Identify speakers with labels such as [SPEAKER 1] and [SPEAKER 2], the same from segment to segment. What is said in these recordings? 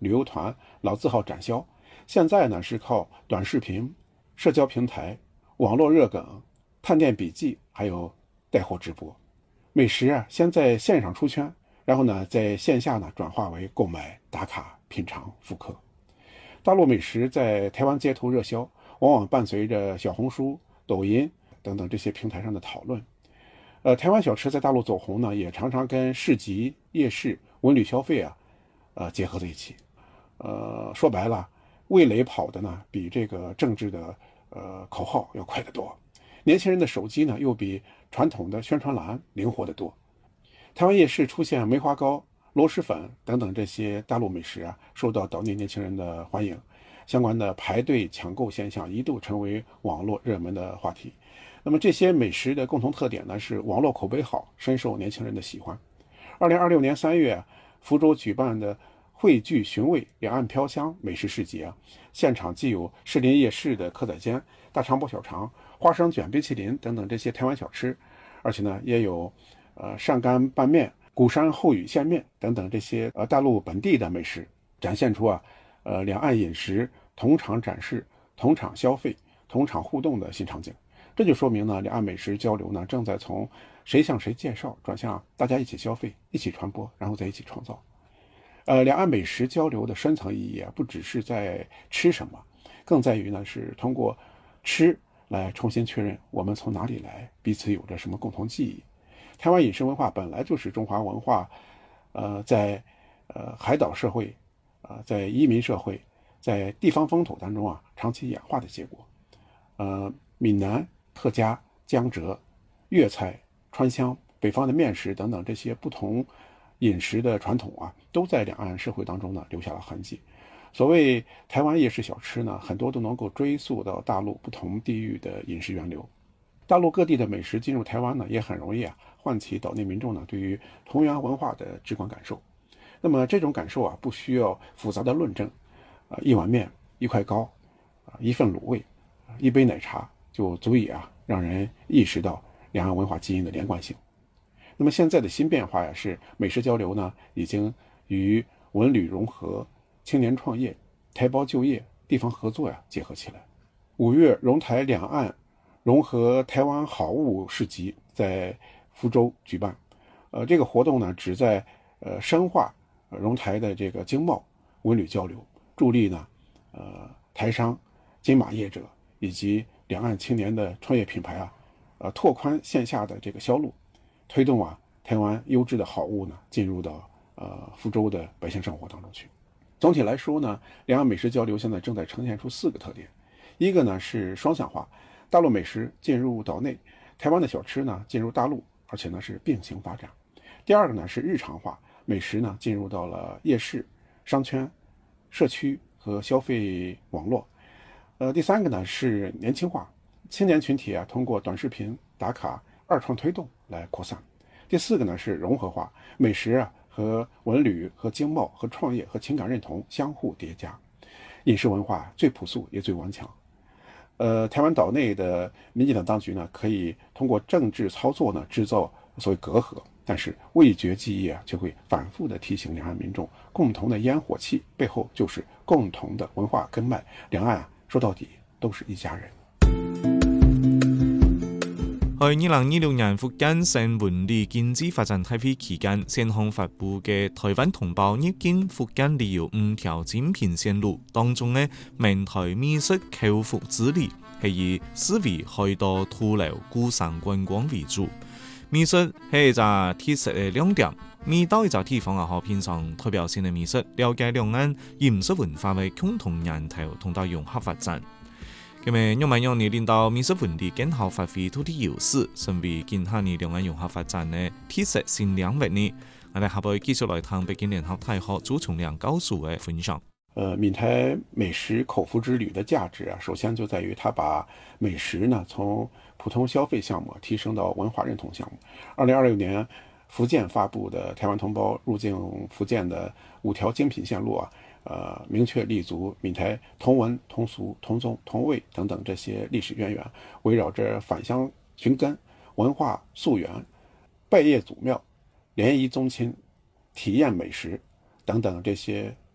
[SPEAKER 1] 旅游团老字号展销，现在呢是靠短视频、社交平台、网络热梗、探店笔记，还有带货直播。美食啊，先在线上出圈，然后呢，在线下呢转化为购买、打卡、品尝、复刻。大陆美食在台湾街头热销，往往伴随着小红书、抖音等等这些平台上的讨论。台湾小吃在大陆走红呢，也常常跟市集、夜市、文旅消费结合在一起。说白了，味蕾跑的呢，比这个政治的口号要快得多。年轻人的手机呢，又比传统的宣传栏灵活得多。台湾夜市出现梅花糕、螺蛳粉等等这些大陆美食啊，受到岛内年轻人的欢迎，相关的排队抢购现象一度成为网络热门的话题。那么这些美食的共同特点呢，是网络口碑好，深受年轻人的喜欢。2026年3月，福州举办的汇聚寻味两岸飘香美食市集啊，现场既有士林夜市的蚵仔煎、大肠包小肠、花生卷冰淇淋等等这些台湾小吃，而且呢也有上干拌面、鼓山后雨线面等等这些大陆本地的美食，展现出两岸饮食同场展示、同场消费、同场互动的新场景。这就说明呢，两岸美食交流呢正在从谁向谁介绍转向大家一起消费、一起传播，然后再一起创造。两岸美食交流的深层意义啊，不只是在吃什么，更在于呢是通过吃来重新确认我们从哪里来，彼此有着什么共同记忆。台湾饮食文化本来就是中华文化，在海岛社会，在移民社会，在地方风土当中长期演化的结果。闽南、客家、江浙、粤菜、川湘、北方的面食等等这些不同饮食的传统都在两岸社会当中呢留下了痕迹。所谓台湾夜市小吃呢，很多都能够追溯到大陆不同地域的饮食源流。大陆各地的美食进入台湾呢，也很容易唤起岛内民众呢对于同源文化的直观感受。那么这种感受不需要复杂的论证，一碗面、一块糕、一份卤味、一杯奶茶就足以让人意识到两岸文化基因的连贯性。那么现在的新变化是美食交流呢已经与文旅融合、青年创业、台胞就业、地方合作结合起来。5月融台两岸融合台湾好物市集在福州举办。这个活动呢旨在深化融台的这个经贸文旅交流，助力呢台商、金马业者以及两岸青年的创业品牌拓宽线下的这个销路，推动台湾优质的好物呢进入到福州的百姓生活当中去。总体来说呢，两岸美食交流现在正在呈现出4个特点。一个呢是双向化，大陆美食进入岛内，台湾的小吃呢进入大陆，而且呢是并行发展。第二个呢是日常化，美食呢进入到了夜市、商圈、社区和消费网络。第三个呢是年轻化，青年群体通过短视频、打卡、二创推动来扩散。第4个呢是融合化，美食和文旅和经贸和创业和情感认同相互叠加，饮食文化最朴素也最顽强。台湾岛内的民进党当局呢，可以通过政治操作呢制造所谓隔阂，但是味觉记忆就会反复的提醒两岸民众，共同的烟火气背后就是共同的文化根脉，两岸说到底都是一家人。
[SPEAKER 2] 喺2026年福建省文旅經濟發展大會期間，先行發布嘅台灣同胞入境福建旅遊5條精品線路當中嘅明台美食口服之旅係以思維開到土樓固山觀光為主。美食係一個特色嘅亮點，每到一個地方可品嘗代表性嘅美食，了解兩岸飲食文化嘅共同源頭同到融合發展。咁樣讓你令到美食文旅更好發揮土地優勢，成為今下年兩岸融合發展嘅特色新領域呢。我哋下邊繼續來談北京聯合大學朱崇亮教授嘅分享。
[SPEAKER 1] 閩台美食口服之旅的價值首先就在於它把美食呢從普通消費項目提升到文化認同項目。2026年福建發布的台灣同胞入境福建的5條精品線路明確立足閩台同文同俗同宗同味等等這些歷史淵源，圍繞着返鄉尋根、文化溯源、拜謁祖廟、聯誼宗親、體驗美食等等這些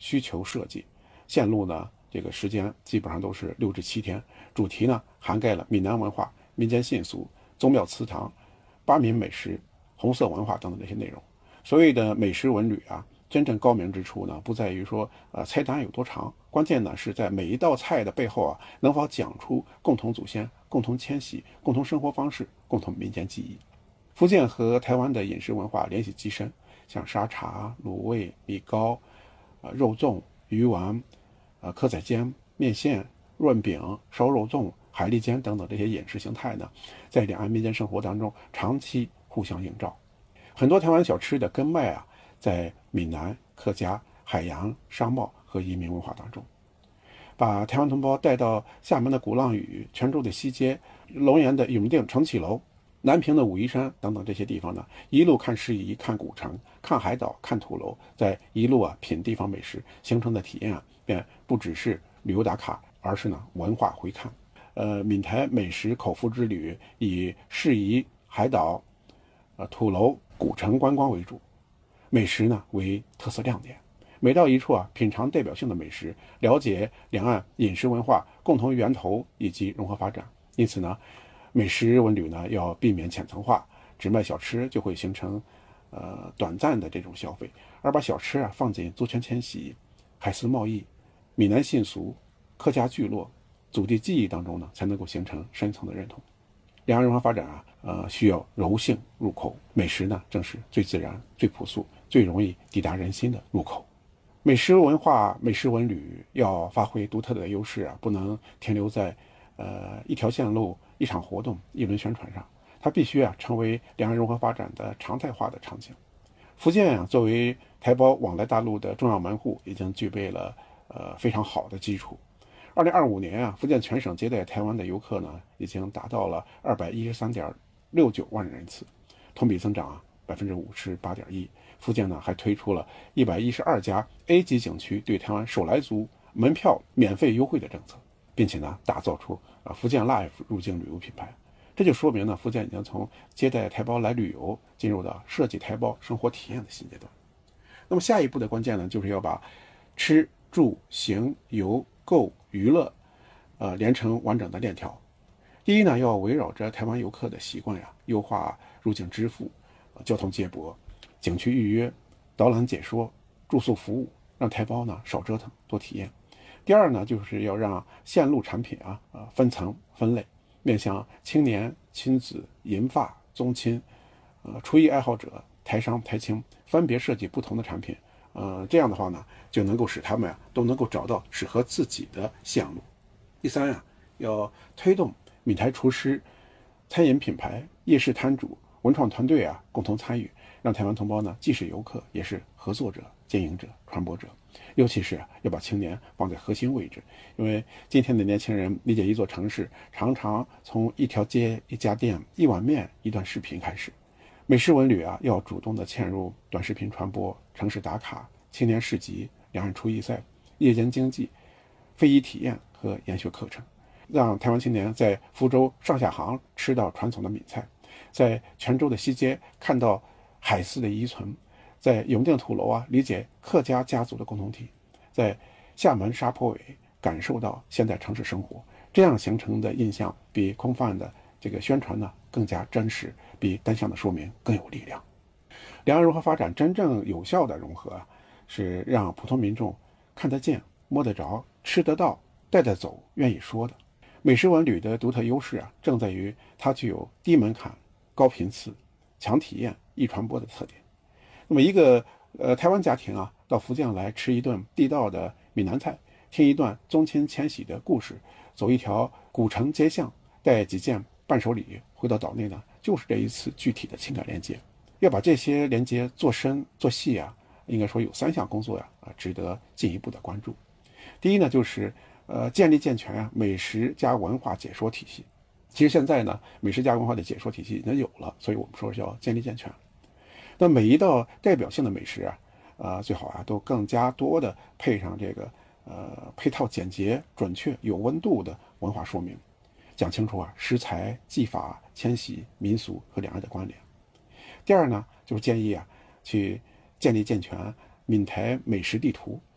[SPEAKER 1] 需求设计。线路呢，这个时间基本上都是6至7天，主题呢涵盖了闽南文化、民间信俗、宗庙祠堂、巴闽美食、红色文化等等这些内容。所谓的美食文旅啊，真正高明之处呢，不在于说菜单有多长，关键呢是在每一道菜的背后啊，能否讲出共同祖先、共同迁徙、共同生活方式、共同民间记忆。福建和台湾的饮食文化联系极深，像沙茶、卤味、米糕、肉粽、鱼丸、蚵仔煎、面线、润饼、烧肉粽、海蛎煎等等这些饮食形态呢，在两岸民间生活当中长期互相映照。很多台湾小吃的根脉啊，在闽南、客家、海洋、商贸和移民文化当中。把台湾同胞带到厦门的鼓浪屿、泉州的西街、龙岩的永定承启楼、南平的武夷山等等这些地方呢，一路看诗仪、看古城、看海岛、看土楼，再一路品地方美食，形成的体验便不只是旅游打卡，而是呢文化回看。闽台美食口腹之旅以诗仪、海岛、土楼、古城观光为主，美食呢为特色亮点。每到一处品尝代表性的美食，了解两岸饮食文化共同源头以及融合发展。因此呢，美食文旅呢要避免浅层化，只卖小吃就会形成短暂的这种消费，而把小吃放进族群迁徙、海丝贸易、闽南信俗、客家聚落、祖地记忆当中呢，才能够形成深层的认同。两岸融合发展需要柔性入口，美食呢正是最自然、最朴素、最容易抵达人心的入口。美食文化、美食文旅要发挥独特的优势不能停留在一条线路、一场活动、一轮宣传上，它必须成为两岸融合发展的常态化的场景。福建作为台胞往来大陆的重要门户，已经具备了非常好的基础。2025年福建全省接待台湾的游客呢，已经达到了213.69万人次，同比增长58.1%。福建呢还推出了112家 A 级景区对台湾首来族门票免费优惠的政策，并且呢打造出福建 Life 入境旅游品牌。这就说明呢，福建已经从接待台胞来旅游进入到设计台胞生活体验的新阶段。那么下一步的关键呢，就是要把吃住行游购娱乐连成完整的链条。第一呢，要围绕着台湾游客的习惯优化入境支付、交通接驳、景区预约、导览解说、住宿服务，让台胞呢少折腾多体验。第二呢，就是要让线路产品分层分类，面向青年、亲子、银发、宗亲、厨艺爱好者、台商、台青，分别设计不同的产品。这样的话呢，就能够使他们都能够找到适合自己的线路。第三要推动闽台厨师、餐饮品牌、夜市摊主、文创团队共同参与，让台湾同胞呢既是游客，也是合作者、经营者、传播者。尤其是要把青年放在核心位置，因为今天的年轻人理解一座城市，常常从一条街、一家店、一碗面、一段视频开始。美食文旅要主动的嵌入短视频传播、城市打卡、青年市集、两岸厨艺赛、夜间经济、非遗体验和研学课程，让台湾青年在福州上下杭吃到传统的闽菜，在泉州的西街看到海丝的遗存，在永定土楼理解客家家族的共同体，在厦门沙坡尾感受到现代城市生活。这样形成的印象比空泛的这个宣传呢更加真实，比单向的说明更有力量。两岸融合发展真正有效的融合是让普通民众看得见、摸得着、吃得到、带得走、愿意说的。美食文旅的独特优势正在于它具有低门槛、高频次、强体验、易传播的特点。那么一个台湾家庭到福建来吃一顿地道的闽南菜，听一段宗亲迁徙的故事，走一条古城街巷，带几件伴手礼回到岛内呢，就是这一次具体的情感连接。要把这些连接做深做细应该说有3项工作值得进一步的关注。第一呢，就是建立健全美食加文化解说体系。其实现在呢，美食加文化的解说体系已经有了，所以我们说叫建立健全。那每一道代表性的美食最好都更加多的配上这个配套简洁、准确、有温度的文化说明，讲清楚食材、技法、迁徙、民俗和两岸的关联。第二呢，就是建议去建立健全闽台美食地图，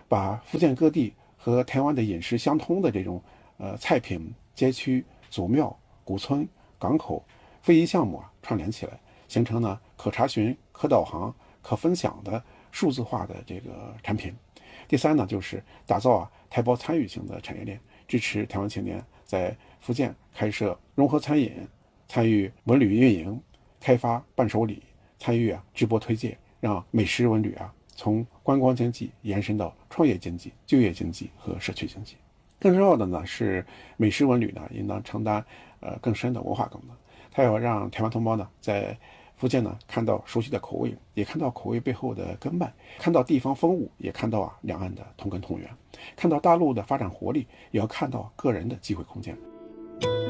[SPEAKER 1] 把福建各地和台湾的饮食相通的这种菜品、街区、祖庙、古村、港口、非遗项目串联起来，形成呢可查询、可导航、可分享的数字化的这个产品。第三呢，就是打造台胞参与型的产业链，支持台湾青年在福建开设融合餐饮，参与文旅运营，开发伴手礼，参与直播推介，让美食文旅从观光经济延伸到创业经济、就业经济和社区经济。更重要的呢是美食文旅呢应当承担更深的文化功能，它要让台湾同胞呢在福建呢看到熟悉的口味，也看到口味背后的根脉，看到地方风物，也看到两岸的同根同源，看到大陆的发展活力，也要看到个人的机会空间。